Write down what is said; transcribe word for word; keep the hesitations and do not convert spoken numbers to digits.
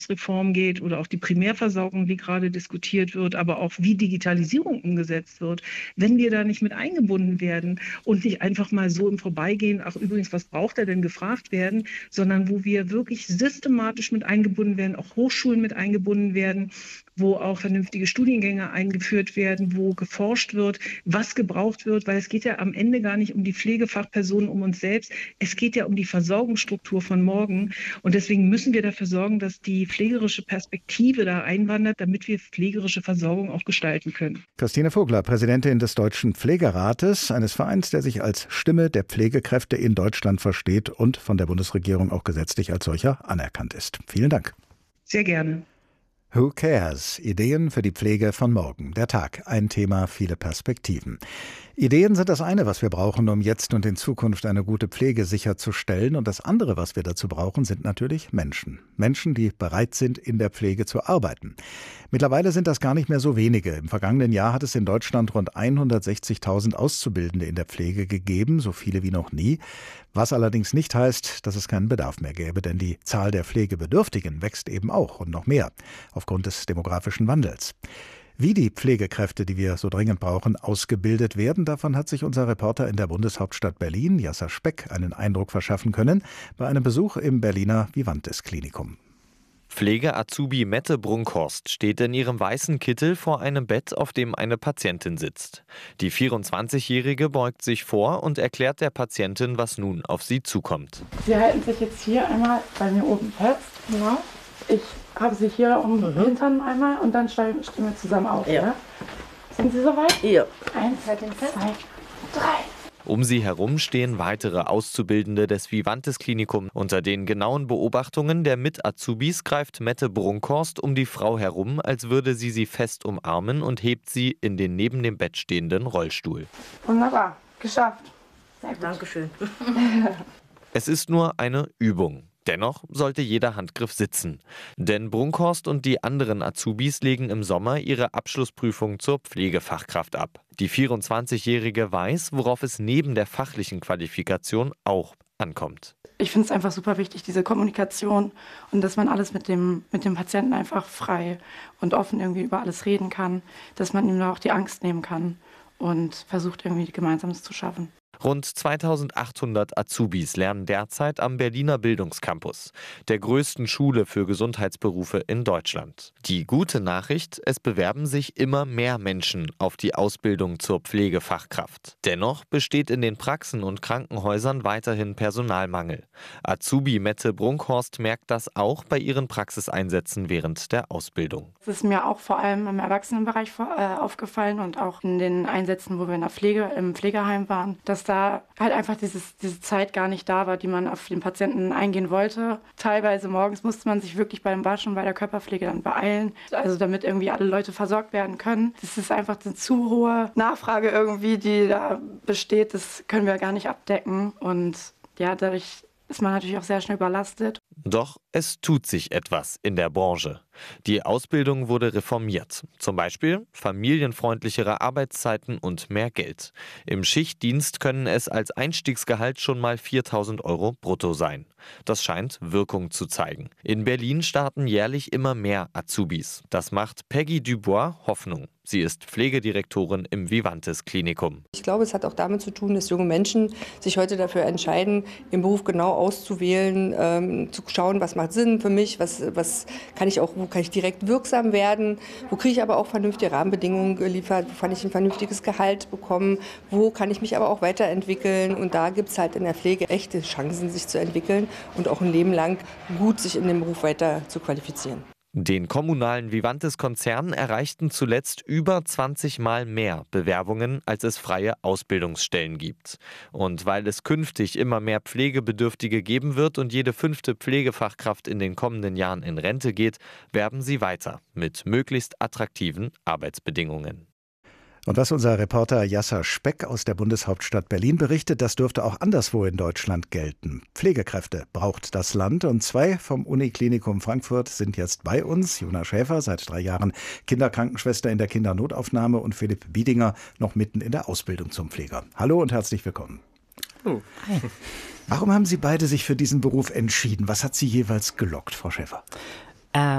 Reform geht oder auch die Primärversorgung, die gerade diskutiert wird, aber auch wie Digitalisierung umgesetzt wird, wenn wir da nicht mit eingebunden werden und nicht einfach mal so im Vorbeigehen, ach übrigens, was braucht er denn, gefragt werden, sondern wo wir wirklich systematisch mit eingebunden werden, auch Hochschulen mit eingebunden werden, wo auch vernünftige Studiengänge eingeführt werden, wo geforscht wird, was gebraucht wird, weil es geht ja am Ende gar nicht um die Pflegefachpersonen, um uns selbst, es geht ja um die Versorgungsstruktur von morgen und deswegen müssen wir dafür sorgen, dass die pflegerische Perspektive da einwandert, damit wir pflegerische Versorgung auch gestalten können. Christine Vogler, Präsidentin des Deutschen Pflegerates, eines Vereins, der sich als Stimme der Pflegekräfte in Deutschland versteht und von der Bundesregierung auch gesetzlich als solcher anerkannt ist. Vielen Dank. Sehr gerne. Who Cares? Ideen für die Pflege von morgen. Der Tag. Ein Thema, viele Perspektiven. Ideen sind das eine, was wir brauchen, um jetzt und in Zukunft eine gute Pflege sicherzustellen. Und das andere, was wir dazu brauchen, sind natürlich Menschen. Menschen, die bereit sind, in der Pflege zu arbeiten. Mittlerweile sind das gar nicht mehr so wenige. Im vergangenen Jahr hat es in Deutschland rund hundertsechzigtausend Auszubildende in der Pflege gegeben, so viele wie noch nie. Was allerdings nicht heißt, dass es keinen Bedarf mehr gäbe, denn die Zahl der Pflegebedürftigen wächst eben auch und noch mehr aufgrund des demografischen Wandels. Wie die Pflegekräfte, die wir so dringend brauchen, ausgebildet werden, davon hat sich unser Reporter in der Bundeshauptstadt Berlin, Yasser Speck, einen Eindruck verschaffen können bei einem Besuch im Berliner Vivantes Klinikum. Pflege-Azubi Mette Brunkhorst steht in ihrem weißen Kittel vor einem Bett, auf dem eine Patientin sitzt. Die vierundzwanzigjährige beugt sich vor und erklärt der Patientin, was nun auf sie zukommt. Sie halten sich jetzt hier einmal bei mir oben fest. Ja. Ich habe Sie hier um den mhm. Hintern einmal und dann stehen wir zusammen auf. Ja. Ja? Sind Sie soweit? Ja. Eins, zwei, drei. Um sie herum stehen weitere Auszubildende des Vivantes Klinikum. Unter den genauen Beobachtungen der Mit-Azubis greift Mette Brunkhorst um die Frau herum, als würde sie sie fest umarmen und hebt sie in den neben dem Bett stehenden Rollstuhl. Wunderbar, geschafft. Sehr gut. Dankeschön. Es ist nur eine Übung. Dennoch sollte jeder Handgriff sitzen. Denn Brunkhorst und die anderen Azubis legen im Sommer ihre Abschlussprüfung zur Pflegefachkraft ab. Die vierundzwanzigjährige weiß, worauf es neben der fachlichen Qualifikation auch ankommt. Ich finde es einfach super wichtig, diese Kommunikation und dass man alles mit dem, mit dem Patienten einfach frei und offen irgendwie über alles reden kann, dass man ihm auch die Angst nehmen kann und versucht irgendwie Gemeinsames zu schaffen. Rund zweitausendachthundert Azubis lernen derzeit am Berliner Bildungscampus, der größten Schule für Gesundheitsberufe in Deutschland. Die gute Nachricht, es bewerben sich immer mehr Menschen auf die Ausbildung zur Pflegefachkraft. Dennoch besteht in den Praxen und Krankenhäusern weiterhin Personalmangel. Azubi Mette Brunkhorst merkt das auch bei ihren Praxiseinsätzen während der Ausbildung. Es ist mir auch vor allem im Erwachsenenbereich aufgefallen und auch in den Einsätzen, wo wir in der Pflege, im Pflegeheim waren, dass da halt einfach dieses, diese Zeit gar nicht da war, die man auf den Patienten eingehen wollte. Teilweise morgens musste man sich wirklich beim Waschen, bei der Körperpflege dann beeilen, also damit irgendwie alle Leute versorgt werden können. Das ist einfach eine zu hohe Nachfrage irgendwie, die da besteht. Das können wir gar nicht abdecken und ja, dadurch ist man natürlich auch sehr schnell überlastet. Doch es tut sich etwas in der Branche. Die Ausbildung wurde reformiert. Zum Beispiel familienfreundlichere Arbeitszeiten und mehr Geld. Im Schichtdienst können es als Einstiegsgehalt schon mal viertausend Euro brutto sein. Das scheint Wirkung zu zeigen. In Berlin starten jährlich immer mehr Azubis. Das macht Peggy Dubois Hoffnung. Sie ist Pflegedirektorin im Vivantes Klinikum. Ich glaube, es hat auch damit zu tun, dass junge Menschen sich heute dafür entscheiden, den Beruf genau auszuwählen, ähm, zu schauen, was macht Sinn für mich, was, was kann ich auch, wo kann ich direkt wirksam werden, wo kriege ich aber auch vernünftige Rahmenbedingungen geliefert, wo kann ich ein vernünftiges Gehalt bekommen, wo kann ich mich aber auch weiterentwickeln. Und da gibt es halt in der Pflege echte Chancen, sich zu entwickeln und auch ein Leben lang gut sich in dem Beruf weiter zu qualifizieren. Den kommunalen Vivantes-Konzernen erreichten zuletzt über zwanzig Mal mehr Bewerbungen, als es freie Ausbildungsstellen gibt. Und weil es künftig immer mehr Pflegebedürftige geben wird und jede fünfte Pflegefachkraft in den kommenden Jahren in Rente geht, werben sie weiter mit möglichst attraktiven Arbeitsbedingungen. Und was unser Reporter Yasser Speck aus der Bundeshauptstadt Berlin berichtet, das dürfte auch anderswo in Deutschland gelten. Pflegekräfte braucht das Land und zwei vom Uniklinikum Frankfurt sind jetzt bei uns. Jona Schäfer, seit drei Jahren Kinderkrankenschwester in der Kindernotaufnahme und Philipp Biedinger, noch mitten in der Ausbildung zum Pfleger. Hallo und herzlich willkommen. Oh. Warum haben Sie beide sich für diesen Beruf entschieden? Was hat Sie jeweils gelockt, Frau Schäfer? Ähm